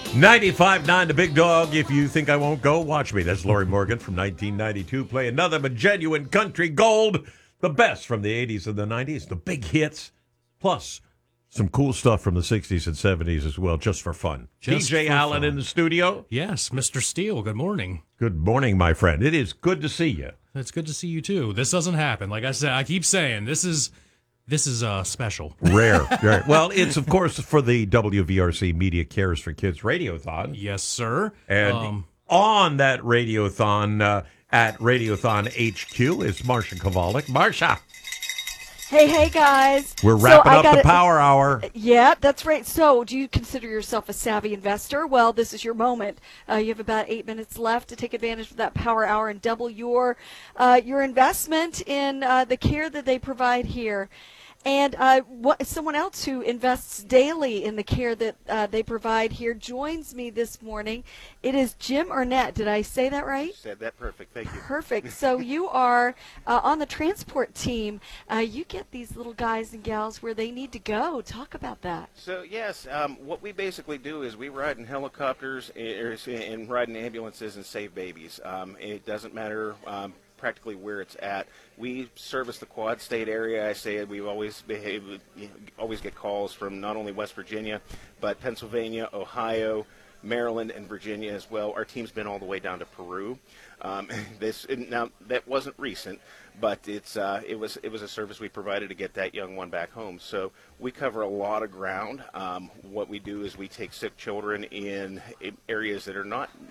95.9 The Big Dog. If you think I won't go, watch me. That's Lori Morgan from 1992 playing nothing but genuine country gold. The best from the 80s and the 90s. The big hits. Plus, some cool stuff from the 60s and 70s as well, just for fun. DJ Allen in the studio. Yes, Mr. Steele, good morning. Good morning, my friend. It is good to see you. It's good to see you, too. This doesn't happen. Like I said, I keep saying, this is special. Rare. Rare. Well, it's, of course, for the WVRC Media Cares for Kids Radiothon. Yes, sir. And on that Radiothon, at Radiothon HQ, is Marsha Kovalik. Marsha. Hey, guys. We're wrapping up the Power Hour. Yeah, that's right. So, do you consider yourself a savvy investor? Well, this is your moment. You have about 8 minutes left to take advantage of that Power Hour and double your investment in the care that they provide here. And someone else who invests daily in the care that they provide here joins me this morning. It is Jim Arnett. Did I say that right? You said that perfect. Thank you. Perfect. So you are on the transport team. You get these little guys and gals where they need to go. Talk about that. So, yes, what we basically do is we ride in helicopters and ride in ambulances and save babies. It doesn't matter practically where it's at. We service the Quad State area. I say we always get calls from not only West Virginia, but Pennsylvania, Ohio, Maryland, and Virginia as well. Our team's been all the way down to Peru. Now that wasn't recent, but it was a service we provided to get that young one back home. So we cover a lot of ground. What we do is we take sick children in areas that are not